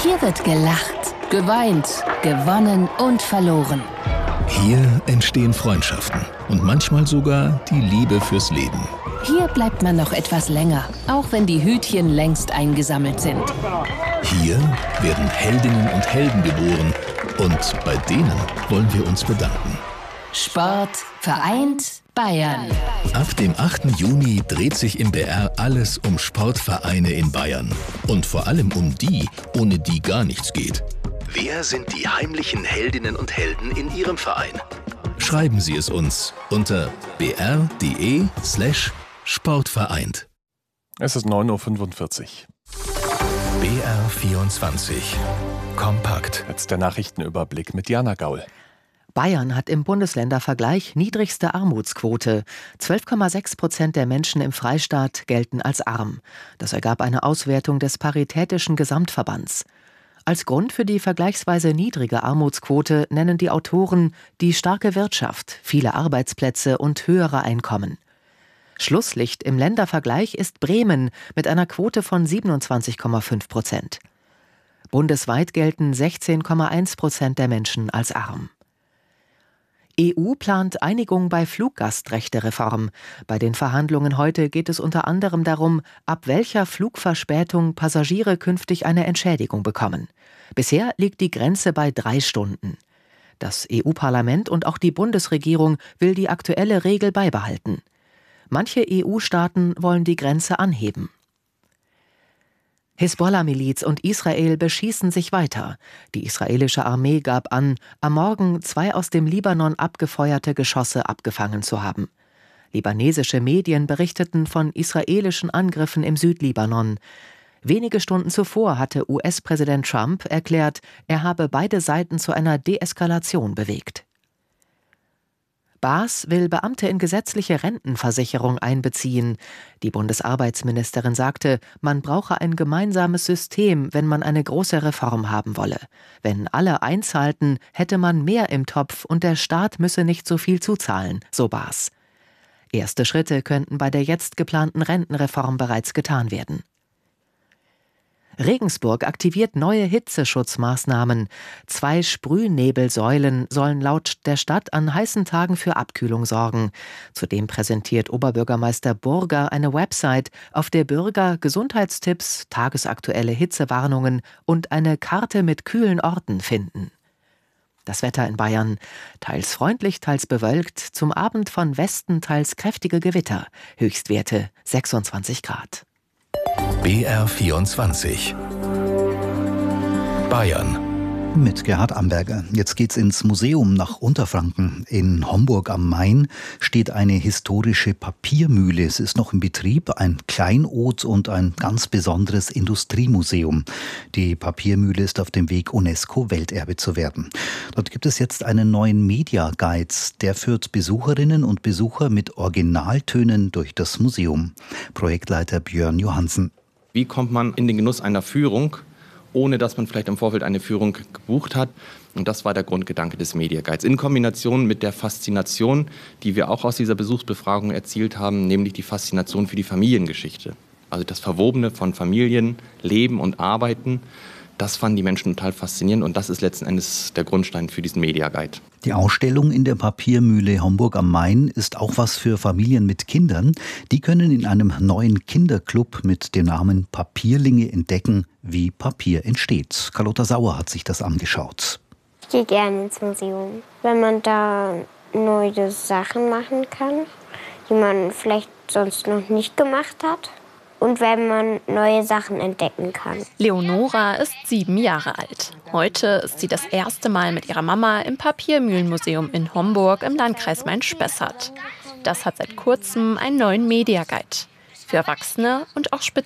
Hier wird gelacht, geweint, gewonnen und verloren. Hier entstehen Freundschaften und manchmal sogar die Liebe fürs Leben. Hier bleibt man noch etwas länger, auch wenn die Hütchen längst eingesammelt sind. Hier werden Heldinnen und Helden geboren und bei denen wollen wir uns bedanken. Sport vereint Bayern. Ab dem 8. Juni dreht sich im BR alles um Sportvereine in Bayern. Und vor allem um die, ohne die gar nichts geht. Wer sind die heimlichen Heldinnen und Helden in Ihrem Verein? Schreiben Sie es uns unter br.de/sportvereint. Es ist 9:45 Uhr. BR24 Kompakt. Jetzt der Nachrichtenüberblick mit Jana Gaul. Bayern hat im Bundesländervergleich niedrigste Armutsquote. 12,6% der Menschen im Freistaat gelten als arm. Das ergab eine Auswertung des Paritätischen Gesamtverbands. Als Grund für die vergleichsweise niedrige Armutsquote nennen die Autoren die starke Wirtschaft, viele Arbeitsplätze und höhere Einkommen. Schlusslicht im Ländervergleich ist Bremen mit einer Quote von 27,5%. Bundesweit gelten 16,1% der Menschen als arm. EU plant Einigung bei Fluggastrechtereform. Bei den Verhandlungen heute geht es unter anderem darum, ab welcher Flugverspätung Passagiere künftig eine Entschädigung bekommen. Bisher liegt die Grenze bei 3 Stunden. Das EU-Parlament und auch die Bundesregierung will die aktuelle Regel beibehalten. Manche EU-Staaten wollen die Grenze anheben. Hisbollah-Miliz und Israel beschießen sich weiter. Die israelische Armee gab an, am Morgen 2 aus dem Libanon abgefeuerte Geschosse abgefangen zu haben. Libanesische Medien berichteten von israelischen Angriffen im Südlibanon. Wenige Stunden zuvor hatte US-Präsident Trump erklärt, er habe beide Seiten zu einer Deeskalation bewegt. Baas will Beamte in gesetzliche Rentenversicherung einbeziehen. Die Bundesarbeitsministerin sagte, man brauche ein gemeinsames System, wenn man eine große Reform haben wolle. Wenn alle einzahlten, hätte man mehr im Topf und der Staat müsse nicht so viel zuzahlen, so Baas. Erste Schritte könnten bei der jetzt geplanten Rentenreform bereits getan werden. Regensburg aktiviert neue Hitzeschutzmaßnahmen. 2 Sprühnebelsäulen sollen laut der Stadt an heißen Tagen für Abkühlung sorgen. Zudem präsentiert Oberbürgermeister Burger eine Website, auf der Bürger Gesundheitstipps, tagesaktuelle Hitzewarnungen und eine Karte mit kühlen Orten finden. Das Wetter in Bayern: teils freundlich, teils bewölkt, zum Abend von Westen teils kräftige Gewitter, Höchstwerte 26 Grad. BR24 Bayern mit Gerhard Amberger. Jetzt geht's ins Museum nach Unterfranken. In Homburg am Main steht eine historische Papiermühle. Es ist noch in Betrieb, ein Kleinod und ein ganz besonderes Industriemuseum. Die Papiermühle ist auf dem Weg, UNESCO-Welterbe zu werden. Dort gibt es jetzt einen neuen Media Guide. Der führt Besucherinnen und Besucher mit Originaltönen durch das Museum. Projektleiter Björn Johansen. Wie kommt man in den Genuss einer Führung, ohne dass man vielleicht im Vorfeld eine Führung gebucht hat? Und das war der Grundgedanke des Media Guides. In Kombination mit der Faszination, die wir auch aus dieser Besuchsbefragung erzielt haben, nämlich die Faszination für die Familiengeschichte. Also das Verwobene von Familien, Leben und Arbeiten. Das fanden die Menschen total faszinierend und das ist letzten Endes der Grundstein für diesen Media Guide. Die Ausstellung in der Papiermühle Homburg am Main ist auch was für Familien mit Kindern. Die können in einem neuen Kinderclub mit dem Namen Papierlinge entdecken, wie Papier entsteht. Carlotta Sauer hat sich das angeschaut. Ich gehe gerne ins Museum, wenn man da neue Sachen machen kann, die man vielleicht sonst noch nicht gemacht hat. Und wenn man neue Sachen entdecken kann. Leonora ist 7 Jahre alt. Heute ist sie das erste Mal mit ihrer Mama im Papiermühlenmuseum in Homburg im Landkreis Main-Spessart. Das hat seit kurzem einen neuen Media Guide. Für Erwachsene und auch speziell